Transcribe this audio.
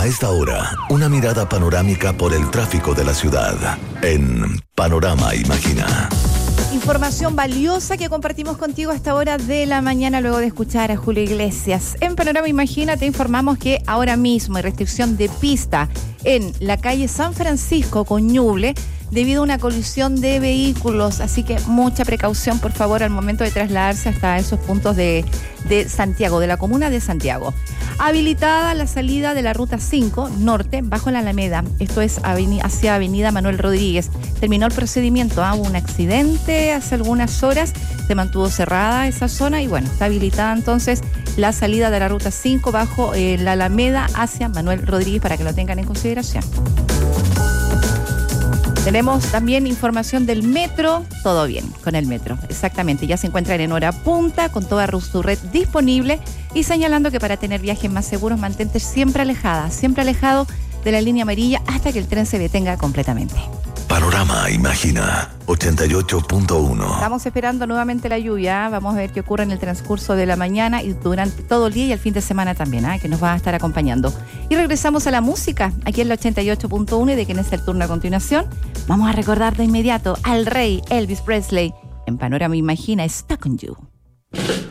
A esta hora, una mirada panorámica por el tráfico de la ciudad en Panorama Imagina. Información valiosa que compartimos contigo a esta hora de la mañana luego de escuchar a Julio Iglesias. En Panorama Imagina te informamos que ahora mismo hay restricción de pista en la calle San Francisco con Ñuble debido a una colisión de vehículos, así que mucha precaución por favor al momento de trasladarse hasta esos puntos de Santiago, de la comuna de Santiago. Habilitada la salida de la ruta 5 norte bajo la Alameda, esto es hacia avenida Manuel Rodríguez. Terminó el procedimiento, hubo un accidente hace algunas horas, se mantuvo cerrada esa zona y bueno, está habilitada entonces la salida de la ruta 5 bajo la Alameda hacia Manuel Rodríguez para que lo tengan en consideración. Tenemos también información del metro, todo bien con el metro, exactamente, ya se encuentran en hora punta con toda su red disponible y señalando que para tener viajes más seguros mantente siempre alejado de la línea amarilla hasta que el tren se detenga completamente. Panorama Imagina 88.1. Estamos esperando nuevamente la lluvia, vamos a ver qué ocurre en el transcurso de la mañana y durante todo el día y el fin de semana también, que nos va a estar acompañando. Y regresamos a la música, aquí en la 88.1 y de quien es el turno a continuación. Vamos a recordar de inmediato al rey Elvis Presley en Panorama Imagina, Stuck on You.